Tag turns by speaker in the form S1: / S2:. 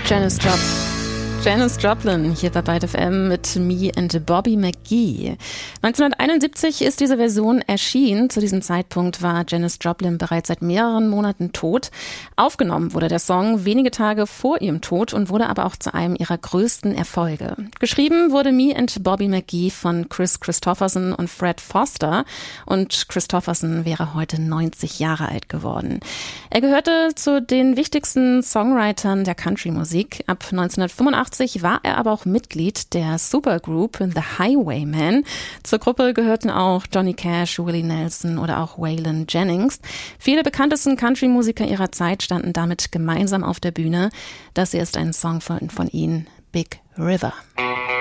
S1: Janis Joplin hier bei Byte FM mit Me and Bobby McGee. 1971 ist diese Version erschienen. Zu diesem Zeitpunkt war Janis Joplin bereits seit mehreren Monaten tot. Aufgenommen wurde der Song wenige Tage vor ihrem Tod und wurde aber auch zu einem ihrer größten Erfolge. Geschrieben wurde Me and Bobby McGee von Kris Kristofferson und Fred Foster und Kristofferson wäre heute 90 Jahre alt geworden. Er gehörte zu den wichtigsten Songwritern der Country-Musik. Ab 1985 war er aber auch Mitglied der Supergroup The Highwaymen. Zur Gruppe gehörten auch Johnny Cash, Willie Nelson oder auch Waylon Jennings. Viele bekanntesten Country-Musiker ihrer Zeit standen damit gemeinsam auf der Bühne. Das hier ist ein Song von ihnen, Big River.